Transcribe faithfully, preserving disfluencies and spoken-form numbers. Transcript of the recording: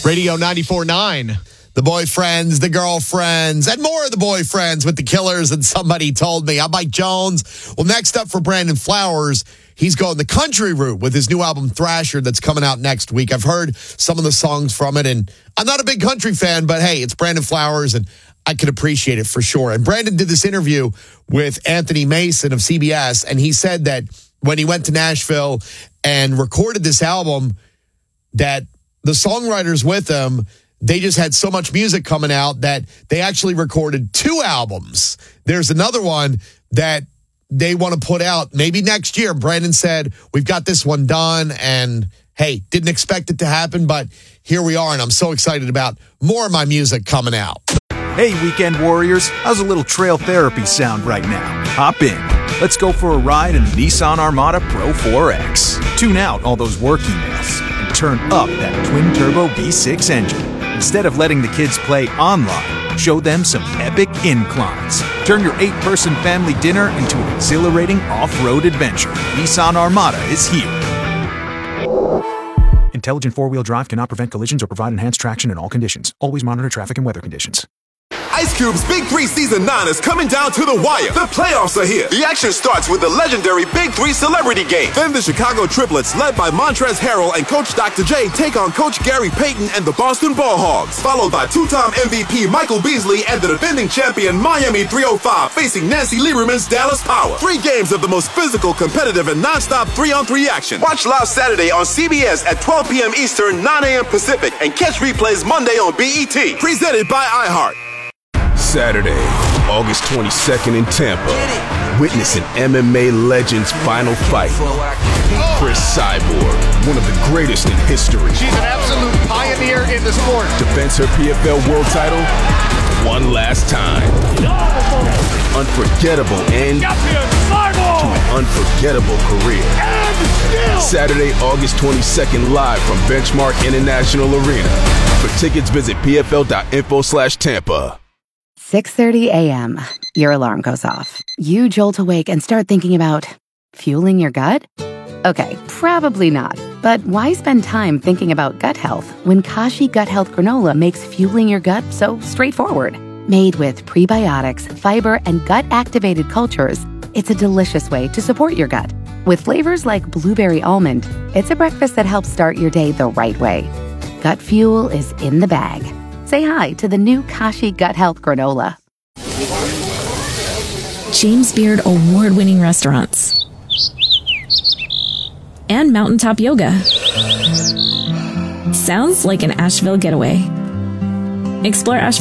Radio ninety-four point nine. The boyfriends, the girlfriends, and more of the boyfriends with the Killers and Somebody Told Me. I'm Mike Jones. Well, next up for Brandon Flowers, he's going the country route with his new album, Thrasher, that's coming out next week. I've heard some of the songs from it, and I'm not a big country fan, but hey, it's Brandon Flowers, and I can appreciate it for sure. And Brandon did this interview with Anthony Mason of C B S, and he said that when he went to Nashville and recorded this album, that the songwriters with him, they just had so much music coming out that they actually recorded two albums. There's another one that they want to put out maybe next year. Brandon said, we've got this one done, and hey, didn't expect it to happen, but here we are, and I'm so excited about more of my music coming out. Hey, weekend warriors, how's a little trail therapy sound right now? Hop in. Let's go for a ride in the Nissan Armada Pro four X. Tune out all those work emails and turn up that twin-turbo V six engine. Instead of letting the kids play online, show them some epic inclines. Turn your eight-person family dinner into an exhilarating off-road adventure. Nissan Armada is here. Intelligent four-wheel drive cannot prevent collisions or provide enhanced traction in all conditions. Always monitor traffic and weather conditions. Ice Cube's Big Three Season nine is coming down to the wire. The playoffs are here. The action starts with the legendary Big Three Celebrity Game. Then the Chicago Triplets, led by Montrezl Harrell and Coach Doctor J, take on Coach Gary Payton and the Boston Ball Hogs. Followed by two-time M V P Michael Beasley and the defending champion Miami three oh five facing Nancy Lieberman's Dallas Power. Three games of the most physical, competitive, and non-stop three-on-three action. Watch live Saturday on C B S at twelve p.m. Eastern, nine a.m. Pacific, and catch replays Monday on B E T. Presented by iHeart. Saturday, August twenty-second in Tampa. Witness an M M A legend's final fight. Chris Cyborg, one of the greatest in history. She's an absolute pioneer in the sport. Defends her P F L world title one last time. Unforgettable end to an unforgettable career. Saturday, August twenty-second, live from Benchmark International Arena. For tickets, visit pfl.info slash Tampa. six thirty a.m. Your alarm goes off. You jolt awake and start thinking about fueling your gut? Okay, probably not. But why spend time thinking about gut health when Kashi Gut Health Granola makes fueling your gut so straightforward? Made with prebiotics, fiber, and gut-activated cultures, it's a delicious way to support your gut. With flavors like blueberry almond, it's a breakfast that helps start your day the right way. Gut fuel is in the bag. Say hi to the new Kashi Gut Health Granola. James Beard award-winning restaurants. And mountaintop yoga. Sounds like an Asheville getaway. Explore Asheville